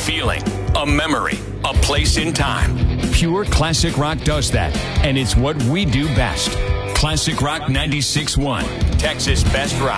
feeling, a memory, a place in time. Pure classic rock does that, and it's what we do best. Classic Rock 96.1, Texas' best rock.